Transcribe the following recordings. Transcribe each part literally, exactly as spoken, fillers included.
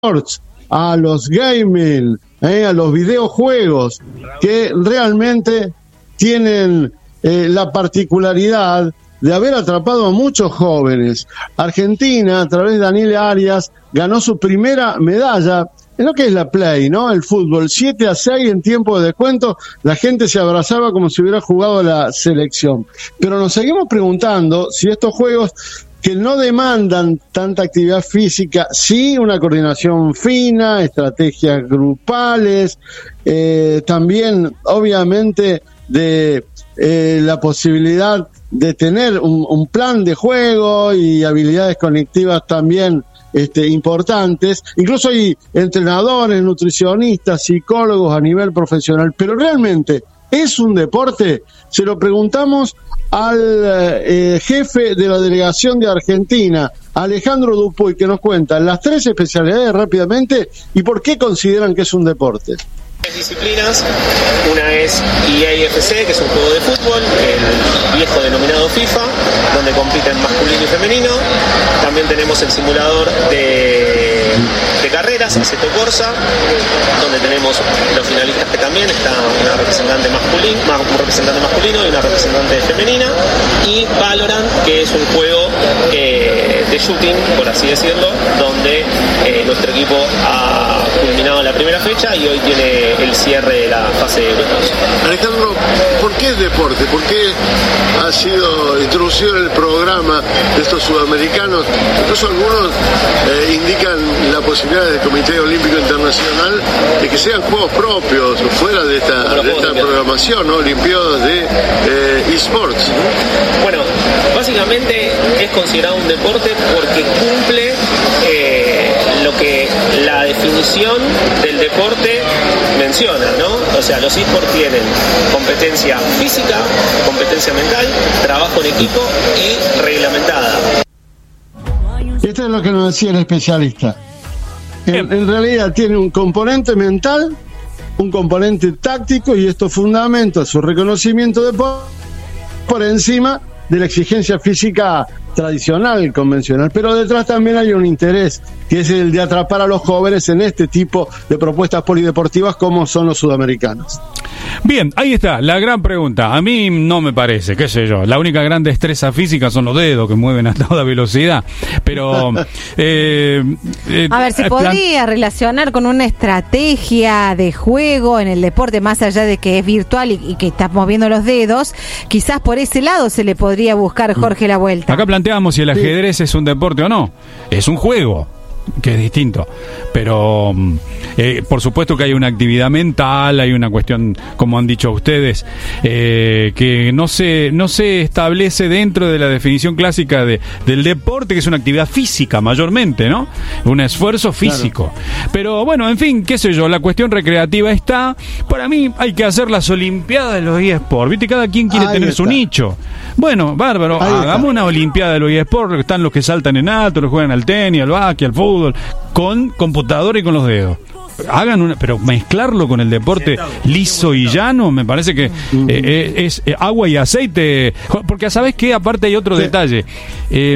a los gaming, eh, a los videojuegos, que realmente tienen eh, la particularidad de haber atrapado a muchos jóvenes. Argentina, a través de Daniel Arias, ganó su primera medalla en lo que es la Play, ¿no? El fútbol, siete a seis en tiempo de descuento, la gente se abrazaba como si hubiera jugado la selección. Pero nos seguimos preguntando si estos juegos que no demandan tanta actividad física, sí una coordinación fina, estrategias grupales, eh, también obviamente de eh, la posibilidad de tener un, un plan de juego y habilidades conectivas también este, importantes. Incluso hay entrenadores, nutricionistas, psicólogos a nivel profesional, pero realmente ¿es un deporte? Se lo preguntamos al eh, jefe de la delegación de Argentina, Alejandro Dupuy, que nos cuenta las tres especialidades rápidamente y por qué consideran que es un deporte. Tres disciplinas, una es E A F C, que es un juego de fútbol, el viejo denominado FIFA, donde compiten masculino y femenino. También tenemos el simulador de, de carreras, Assetto Corsa, donde tenemos los finalistas que también está una representante masculina, un representante masculino y una representante femenina, y Valorant, que es un juego eh, de shooting, por así decirlo, donde eh, nuestro equipo ha culminado la primera fecha y hoy tiene el cierre de la fase de grupos. Alejandro, ¿por qué es deporte? ¿Por qué ha sido introducido en el programa de estos sudamericanos? Incluso algunos eh, indican la posibilidad del Comité Olímpico Internacional de que sean juegos propios fuera de esta, de esta programación, ¿no? Olimpiadas de eh, eSports. Bueno, básicamente es considerado un deporte porque cumple eh, lo que la definición del deporte menciona, ¿no? O sea, los eSports tienen competencia física, competencia mental, trabajo en equipo y reglamentada. Esto es lo que nos decía el especialista. En, en realidad tiene un componente mental, un componente táctico, y esto fundamenta su reconocimiento de por, por encima de la exigencia física tradicional, convencional, pero detrás también hay un interés, que es el de atrapar a los jóvenes en este tipo de propuestas polideportivas como son los sudamericanos. Bien, ahí está, la gran pregunta. A mí no me parece, qué sé yo, la única gran destreza física son los dedos que mueven a toda velocidad, pero... eh, eh, a ver, se podría plan... relacionar con una estrategia de juego en el deporte, más allá de que es virtual y, y que estás moviendo los dedos, quizás por ese lado se le podría buscar, Jorge, la vuelta. Acá planteamos si el ajedrez sí. es un deporte o no. Es un juego, que es distinto, pero eh, por supuesto que hay una actividad mental, hay una cuestión, como han dicho ustedes, eh, que no se no se establece dentro de la definición clásica de, del deporte, que es una actividad física mayormente, ¿no? Un esfuerzo físico. Claro. Pero bueno, en fin, qué sé yo, la cuestión recreativa está. Para mí hay que hacer las olimpiadas de los eSports, ¿viste? Cada quien quiere Ahí tener está. su nicho. Bueno, bárbaro, Ahí hagamos está. una olimpiada de los eSports, están los que saltan en alto, los que juegan al tenis, al básquet, al fútbol, con computadora y con los dedos. Hagan una, pero mezclarlo con el deporte liso y llano, me parece que eh, es, es agua y aceite. Porque ¿sabes qué? Aparte hay otro sí. detalle. Eh,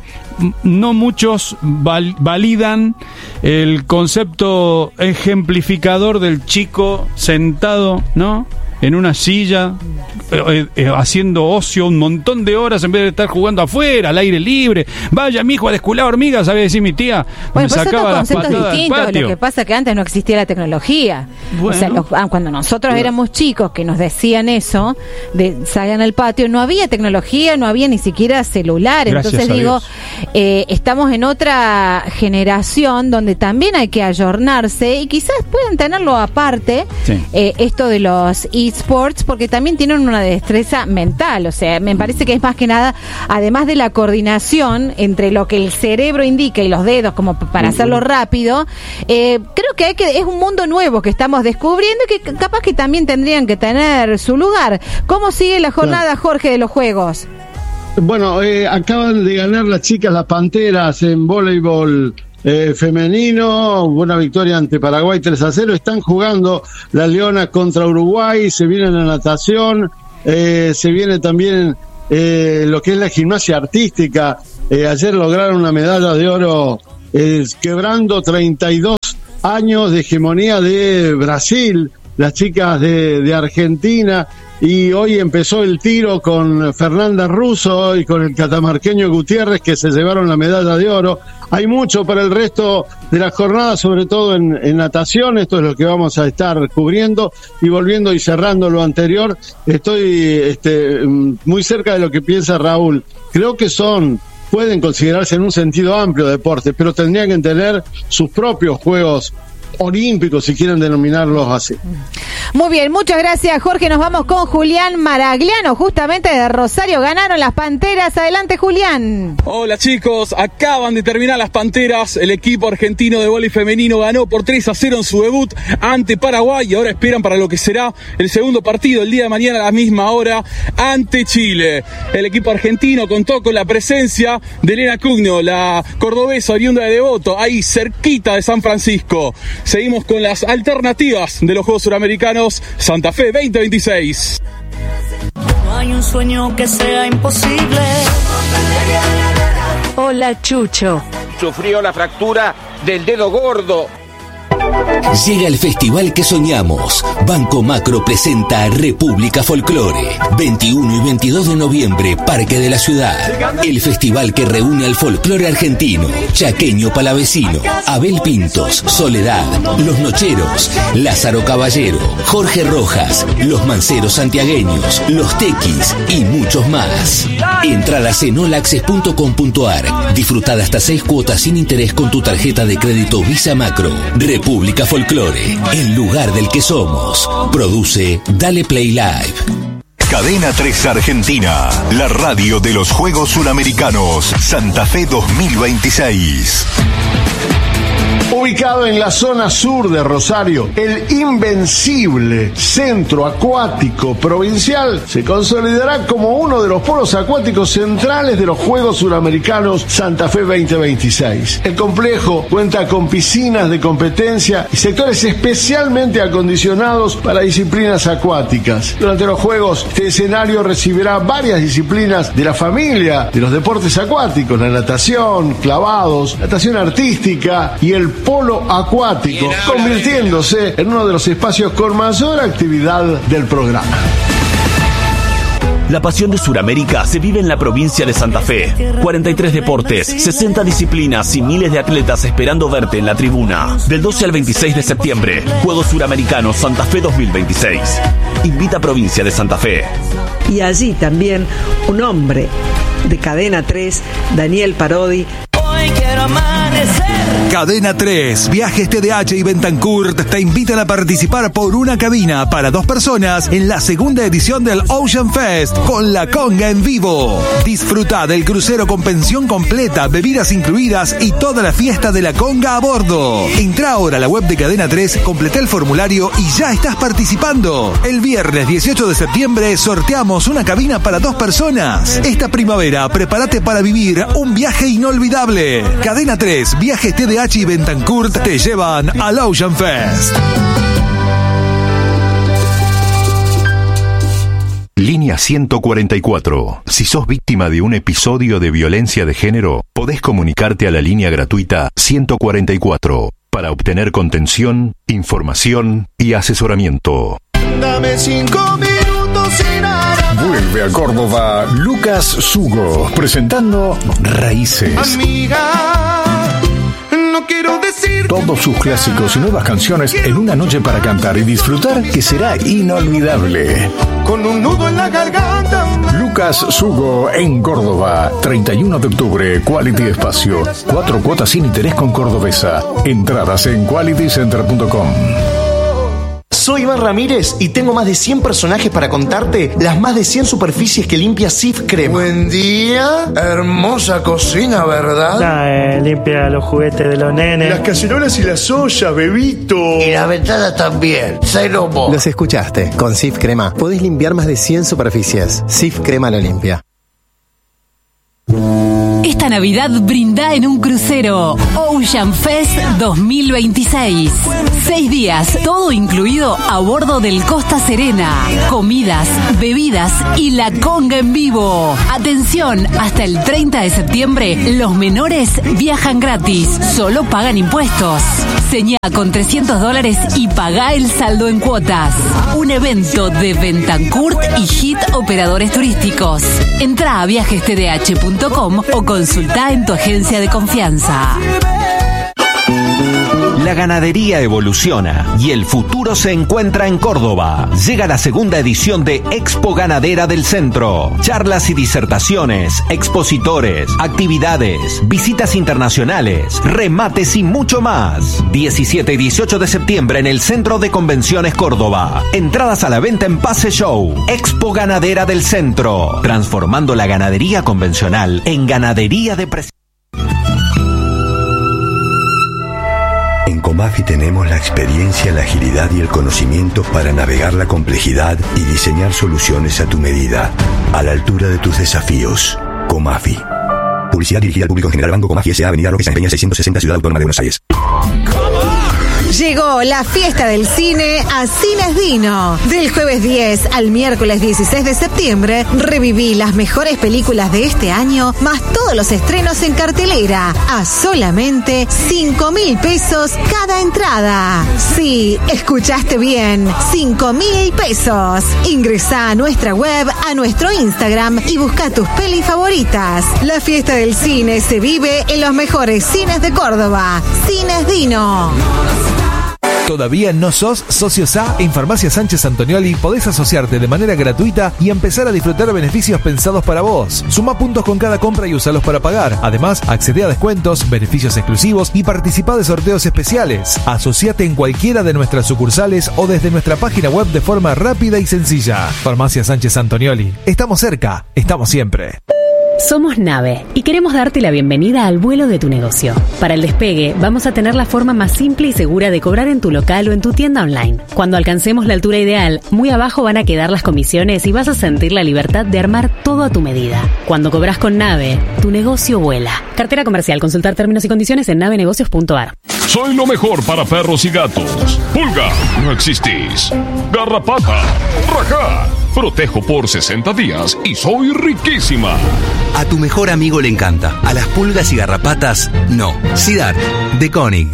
no muchos val, validan el concepto ejemplificador del chico sentado, ¿no? en una silla, eh, eh, haciendo ocio un montón de horas en vez de estar jugando afuera, al aire libre. Vaya, mijo, a descular hormigas, sabía decir mi tía. Bueno, me pues sacaba las patadas del patio. Lo que pasa es que antes no existía la tecnología. Bueno. O sea, los, cuando nosotros bueno. éramos chicos que nos decían eso, de salgan al patio, no había tecnología, no había ni siquiera celular. Gracias. Entonces digo, eh, estamos en otra generación donde también hay que ayornarse y quizás puedan tenerlo aparte, sí. eh, esto de los eSports, porque también tienen una destreza mental. O sea, me parece que es más que nada, además de la coordinación entre lo que el cerebro indica y los dedos, como para uh-huh. hacerlo rápido, eh, creo que, hay que es un mundo nuevo que estamos descubriendo y que capaz que también tendrían que tener su lugar. ¿Cómo sigue la jornada, claro. Jorge, de los Juegos? Bueno, eh, acaban de ganar las chicas, las Panteras, en voleibol eh, femenino, buena victoria ante Paraguay tres a cero, están jugando las Leonas contra Uruguay, se viene la natación, eh, se viene también eh, lo que es la gimnasia artística, eh, ayer lograron una medalla de oro eh, quebrando treinta y dos años de hegemonía de Brasil, las chicas de, de Argentina, y hoy empezó el tiro con Fernanda Russo y con el catamarqueño Gutiérrez, que se llevaron la medalla de oro. Hay mucho para el resto de la jornada, sobre todo en, en natación. Esto es lo que vamos a estar cubriendo, y volviendo y cerrando lo anterior, estoy este, muy cerca de lo que piensa Raúl. Creo que son, pueden considerarse en un sentido amplio deportes, pero tendrían que tener sus propios Juegos Olímpicos, si quieren denominarlos así. Muy bien, muchas gracias, Jorge. Nos vamos con Julián Maragliano, justamente de Rosario. Ganaron las Panteras. Adelante, Julián. Hola, chicos. Acaban de terminar las Panteras. El equipo argentino de vóley femenino ganó por tres a cero en su debut ante Paraguay, y ahora esperan para lo que será el segundo partido el día de mañana a la misma hora ante Chile. El equipo argentino contó con la presencia de Elena Cugno, la cordobesa oriunda de Devoto, ahí cerquita de San Francisco. Seguimos con las alternativas de los Juegos Suramericanos Santa Fe veinte veintiséis. No hay un sueño que sea imposible. Hola, Chucho. Sufrió la fractura del dedo gordo. Llega el festival que soñamos. Banco Macro presenta República Folclore. veintiuno y veintidós de noviembre, Parque de la Ciudad. El festival que reúne al folclore argentino, chaqueño palavecino, Abel Pintos, Soledad, Los Nocheros, Lázaro Caballero, Jorge Rojas, Los Manceros santiagueños, Los Tequis y muchos más. Entradas en all access punto com punto a r. Disfrutad hasta seis cuotas sin interés con tu tarjeta de crédito Visa Macro. República Folclore, el lugar del que somos. Produce Dale Play Live. Cadena tres Argentina, la radio de los Juegos Suramericanos Santa Fe dos mil veintiséis. Ubicado en la zona sur de Rosario, el invencible Centro Acuático Provincial se consolidará como uno de los polos acuáticos centrales de los Juegos Suramericanos Santa Fe veinte veintiséis. El complejo cuenta con piscinas de competencia y sectores especialmente acondicionados para disciplinas acuáticas. Durante los Juegos, este escenario recibirá varias disciplinas de la familia de los deportes acuáticos: la natación, clavados, natación artística y el polo acuático, convirtiéndose en uno de los espacios con mayor actividad del programa. La pasión de Suramérica se vive en la provincia de Santa Fe. cuarenta y tres deportes, sesenta disciplinas y miles de atletas esperando verte en la tribuna. Del doce al veintiséis de septiembre, Juegos Suramericanos Santa Fe dos mil veintiséis. Invita a Provincia de Santa Fe. Y allí también un hombre de Cadena tres, Daniel Parodi. Hoy quiero amanecer. Cadena tres, Viajes T D H y Bentancurt te invitan a participar por una cabina para dos personas en la segunda edición del Ocean Fest con la conga en vivo. Disfruta del crucero con pensión completa, bebidas incluidas y toda la fiesta de la conga a bordo. Entra ahora a la web de Cadena tres, completa el formulario y ya estás participando. El viernes dieciocho de septiembre sorteamos una cabina para dos personas. Esta primavera prepárate para vivir un viaje inolvidable. Cadena tres, Viajes T D H y Bentancurt te llevan al Ocean Fest. Línea ciento cuarenta y cuatro. Si sos víctima de un episodio de violencia de género, podés comunicarte a la línea gratuita ciento cuarenta y cuatro para obtener contención, información y asesoramiento. Dame cinco minutos sin nada. Vuelve a Córdoba Lucas Sugo, presentando Raíces. Amiga, no quiero decir todos sus clásicos y nuevas canciones en una noche para cantar y disfrutar que será inolvidable. Con un nudo en la garganta. Lucas Sugo en Córdoba, treinta y uno de octubre, Quality Espacio. Cuatro cuotas sin interés con Cordobesa. Entradas en quality center punto com. Soy Iván Ramírez y tengo más de cien personajes para contarte las más de cien superficies que limpia Sif Crema. Buen día, hermosa cocina, ¿verdad? Nah, eh, limpia los juguetes de los nenes. Las cacerolas y las ollas, bebito. Y las ventanas también. Cerobo. Los escuchaste. Con Sif Crema podés limpiar más de cien superficies. Sif Crema lo limpia. Esta Navidad brinda en un crucero Ocean Fest dos mil veintiséis. Seis días, todo incluido a bordo del Costa Serena. Comidas, bebidas y la conga en vivo. Atención, hasta el treinta de septiembre los menores viajan gratis, solo pagan impuestos. Señá con trescientos dólares y pagá el saldo en cuotas. Un evento de Bentancurt y Hit Operadores Turísticos. Entrá a viajes t d h punto com o consultá en tu agencia de confianza. La ganadería evoluciona y el futuro se encuentra en Córdoba. Llega la segunda edición de Expo Ganadera del Centro. Charlas y disertaciones, expositores, actividades, visitas internacionales, remates y mucho más. diecisiete y dieciocho de septiembre en el Centro de Convenciones Córdoba. Entradas a la venta en Pase Show. Expo Ganadera del Centro. Transformando la ganadería convencional en ganadería de precisión. En Comafi tenemos la experiencia, la agilidad y el conocimiento para navegar la complejidad y diseñar soluciones a tu medida, a la altura de tus desafíos. Comafi. Publicidad dirigida al público en general. Banco Comafi S A. Avenida Roque San Peña seiscientos sesenta, Ciudad Autónoma de Buenos Aires. Llegó la fiesta del cine a Cines Dino. Del jueves diez al miércoles dieciséis de septiembre, reviví las mejores películas de este año, más todos los estrenos en cartelera, a solamente cinco mil pesos cada entrada. Sí, escuchaste bien, cinco mil pesos. Ingresá a nuestra web, a nuestro Instagram y busca tus pelis favoritas. La fiesta del cine se vive en los mejores cines de Córdoba. Cines Dino. ¿Todavía no sos socio S A? En Farmacia Sánchez Antonioli podés asociarte de manera gratuita y empezar a disfrutar beneficios pensados para vos. Suma puntos con cada compra y usalos para pagar. Además, accede a descuentos, beneficios exclusivos y participa de sorteos especiales. Asociate en cualquiera de nuestras sucursales o desde nuestra página web de forma rápida y sencilla. Farmacia Sánchez Antonioli. Estamos cerca, estamos siempre. Somos Nave y queremos darte la bienvenida al vuelo de tu negocio. Para el despegue, vamos a tener la forma más simple y segura de cobrar en tu local o en tu tienda online. Cuando alcancemos la altura ideal, muy abajo van a quedar las comisiones y vas a sentir la libertad de armar todo a tu medida. Cuando cobras con Nave, tu negocio vuela. Cartera comercial. Consultar términos y condiciones en navenegocios punto a r. Soy lo mejor para perros y gatos. Pulga, no existís. Garrapata, rajá. Protejo por sesenta días y soy riquísima. A tu mejor amigo le encanta. A las pulgas y garrapatas, no. Sidar, de Koenig.